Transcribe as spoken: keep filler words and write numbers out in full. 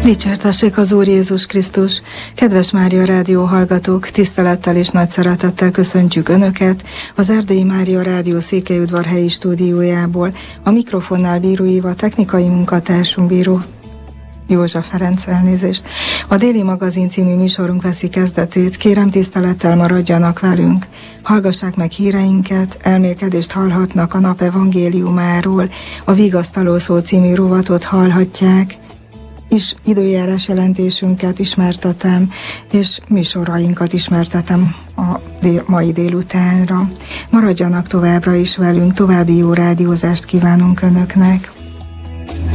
Dicsértessék az Úr Jézus Krisztus! Kedves Mária Rádió hallgatók, tisztelettel és nagy szeretettel köszöntjük Önöket az Erdélyi Mária Rádió Székelyudvarhelyi stúdiójából. A mikrofonnál Bíró Éva, technikai munkatársunk Bíró József Ferenc, elnézést. A Déli Magazin című műsorunk veszi kezdetét, kérem tisztelettel maradjanak velünk. Hallgassák meg híreinket, elmélkedést hallhatnak a nap evangéliumáról, a Vigasztaló szó című rovatot hallhatják, és időjárás jelentésünket ismertetem, és műsorainkat ismertetem a dél, mai délutánra. Maradjanak továbbra is velünk, további jó rádiózást kívánunk Önöknek.